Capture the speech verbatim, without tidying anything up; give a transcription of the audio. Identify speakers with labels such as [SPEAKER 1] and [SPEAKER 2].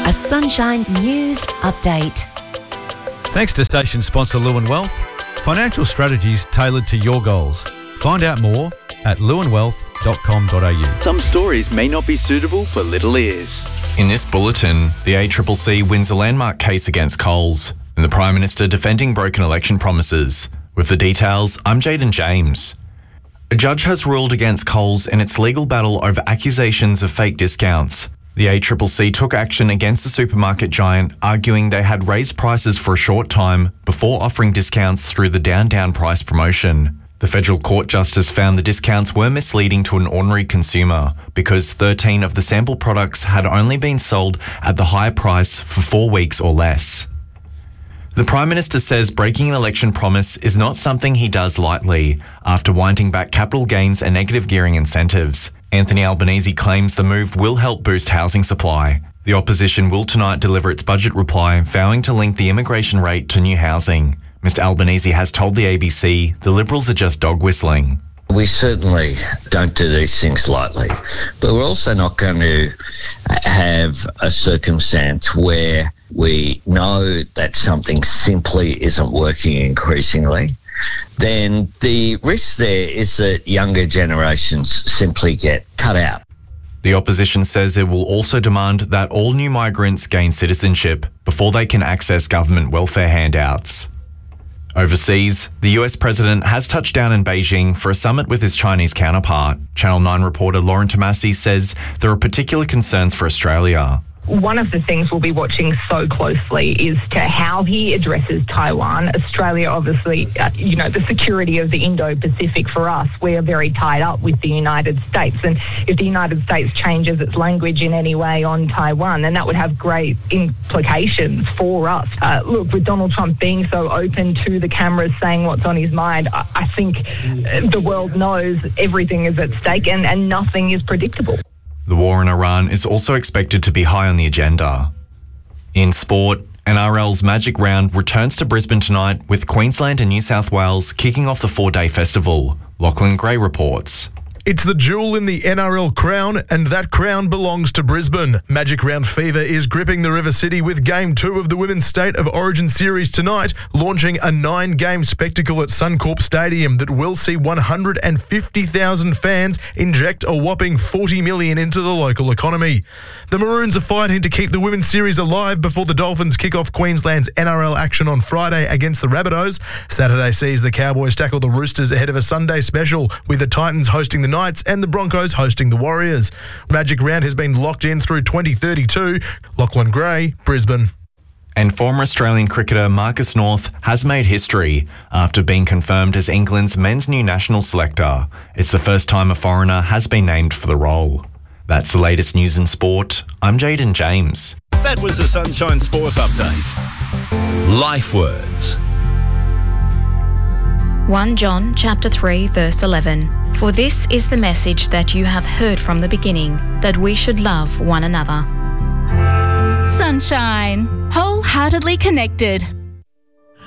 [SPEAKER 1] A Sunshine News Update.
[SPEAKER 2] Thanks to station sponsor Lewin Wealth, financial strategies tailored to your goals. Find out more at lewin wealth dot com dot a u.
[SPEAKER 3] Some stories may not be suitable for little ears.
[SPEAKER 4] In this bulletin, the A C C C wins a landmark case against Coles, and the Prime Minister defending broken election promises. With the details, I'm Jaden James. A judge has ruled against Coles in its legal battle over accusations of fake discounts. The A C C C took action against the supermarket giant, arguing they had raised prices for a short time before offering discounts through the down-down price promotion. The Federal Court Justice found the discounts were misleading to an ordinary consumer because thirteen of the sample products had only been sold at the higher price for four weeks or less. The Prime Minister says breaking an election promise is not something he does lightly after winding back capital gains and negative gearing incentives. Anthony Albanese claims the move will help boost housing supply. The opposition will tonight deliver its budget reply, vowing to link the immigration rate to new housing. Mister Albanese has told the A B C the Liberals are just dog whistling.
[SPEAKER 5] We certainly don't do these things lightly, but we're also not going to have a circumstance where we know that something simply isn't working increasingly. Then the risk there is that younger generations simply get cut out.
[SPEAKER 4] The opposition says it will also demand that all new migrants gain citizenship before they can access government welfare handouts. Overseas, the U S president has touched down in Beijing for a summit with his Chinese counterpart. Channel nine reporter Lauren Tomasi says there are particular concerns for Australia.
[SPEAKER 6] One of the things we'll be watching so closely is to how he addresses Taiwan. Australia, obviously, uh, you know, the security of the Indo-Pacific for us, we are very tied up with the United States. And if the United States changes its language in any way on Taiwan, then that would have great implications for us. Uh, look, with Donald Trump being so open to the cameras saying what's on his mind, I, I think the world knows everything is at stake and, and nothing is predictable.
[SPEAKER 4] The war in Iran is also expected to be high on the agenda. In sport, N R L's Magic Round returns to Brisbane tonight with Queensland and New South Wales kicking off the four-day festival. Lachlan Gray reports.
[SPEAKER 7] It's the jewel in the N R L crown, and that crown belongs to Brisbane. Magic Round fever is gripping the River City with Game two of the Women's State of Origin Series tonight, launching a nine-game spectacle at Suncorp Stadium that will see one hundred fifty thousand fans inject a whopping forty million dollars into the local economy. The Maroons are fighting to keep the Women's Series alive before the Dolphins kick off Queensland's N R L action on Friday against the Rabbitohs. Saturday sees the Cowboys tackle the Roosters ahead of a Sunday special, with the Titans hosting the Knights and the Broncos hosting the Warriors. Magic Round has been locked in through twenty thirty-two. Lachlan Gray, Brisbane.
[SPEAKER 4] And former Australian cricketer Marcus North has made history after being confirmed as England's men's new national selector. It's the first time a foreigner has been named for the role. That's the latest news in sport. I'm Jaden James.
[SPEAKER 8] That was a Sunshine Sport Update. Life Words.
[SPEAKER 9] First John chapter three verse eleven. For this is the message that you have heard from the beginning, that we should love one another.
[SPEAKER 10] Sunshine. Wholeheartedly connected.